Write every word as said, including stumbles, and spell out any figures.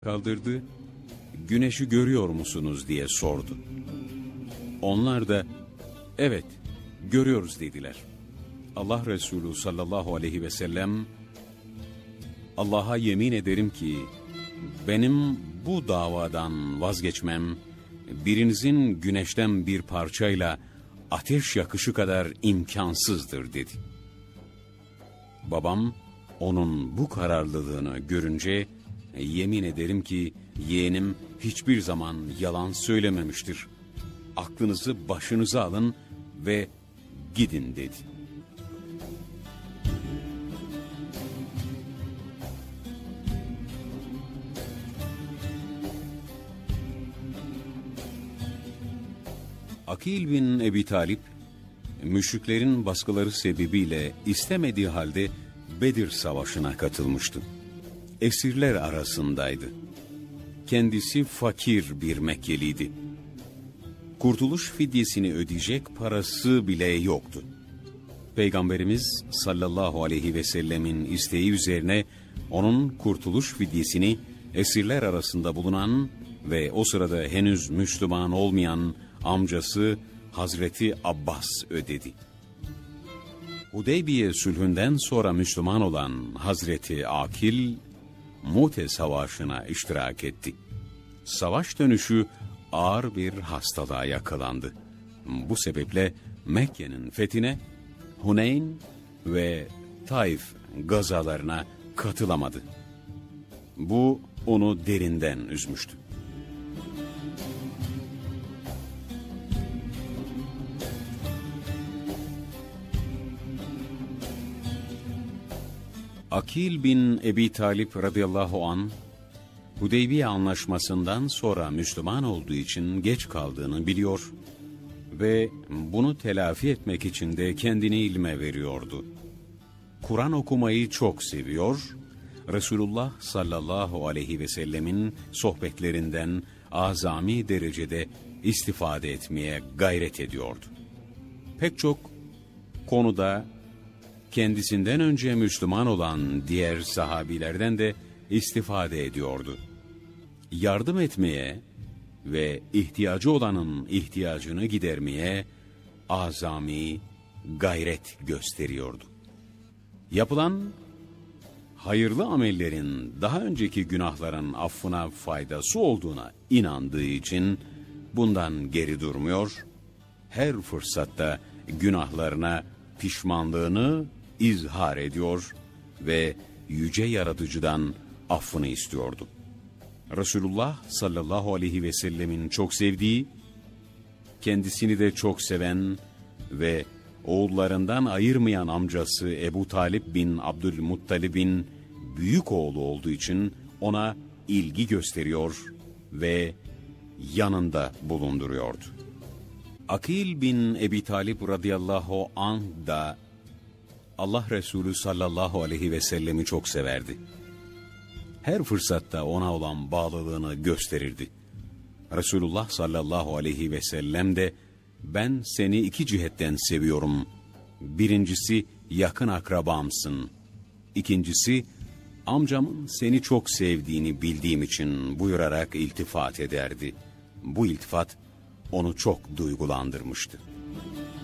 kaldırdı, güneşi görüyor musunuz diye sordu. Onlar da evet görüyoruz dediler. Allah Resulü sallallahu aleyhi ve sellem Allah'a yemin ederim ki benim bu davadan vazgeçmem birinizin güneşten bir parçayla ateş yakışı kadar imkansızdır dedi. Babam onun bu kararlılığını görünce yemin ederim ki yeğenim hiçbir zaman yalan söylememiştir. Aklınızı başınıza alın ve gidin dedi. Akil bin Ebi Talip, müşriklerin baskıları sebebiyle istemediği halde Bedir Savaşı'na katılmıştı. Esirler arasındaydı. Kendisi fakir bir Mekkeliydi. Kurtuluş fidyesini ödeyecek parası bile yoktu. Peygamberimiz sallallahu aleyhi ve sellemin isteği üzerine onun kurtuluş fidyesini esirler arasında bulunan ve o sırada henüz Müslüman olmayan amcası Hazreti Abbas ödedi. Hudeybiye sulhünden sonra Müslüman olan Hazreti Akil, Mute Savaşı'na iştirak etti. Savaş dönüşü ağır bir hastalığa yakalandı. Bu sebeple Mekke'nin fethine, Huneyn ve Taif gazalarına katılamadı. Bu onu derinden üzmüştü. Akil bin Ebi Talip radıyallahu an, Hudeybiye anlaşmasından sonra Müslüman olduğu için geç kaldığını biliyor ve bunu telafi etmek için de kendini ilme veriyordu. Kur'an okumayı çok seviyor, Resulullah sallallahu aleyhi ve sellemin sohbetlerinden azami derecede istifade etmeye gayret ediyordu. Pek çok konuda kendisinden önce Müslüman olan diğer sahabilerden de istifade ediyordu. Yardım etmeye ve ihtiyacı olanın ihtiyacını gidermeye azami gayret gösteriyordu. Yapılan hayırlı amellerin daha önceki günahların affına faydası olduğuna inandığı için bundan geri durmuyor, her fırsatta günahlarına pişmanlığını izhar ediyor ve yüce yaratıcıdan affını istiyordu. Resulullah sallallahu aleyhi ve sellemin çok sevdiği, kendisini de çok seven ve oğullarından ayırmayan amcası Ebu Talip bin Abdülmuttalib'in büyük oğlu olduğu için ona ilgi gösteriyor ve yanında bulunduruyordu. Akil bin Ebi Talip radıyallahu anh da Allah Resulü sallallahu aleyhi ve sellemi çok severdi. Her fırsatta ona olan bağlılığını gösterirdi. Resulullah sallallahu aleyhi ve sellem de ben seni iki cihetten seviyorum. Birincisi yakın akrabamsın. İkincisi amcamın seni çok sevdiğini bildiğim için buyurarak iltifat ederdi. Bu iltifat onu çok duygulandırmıştı.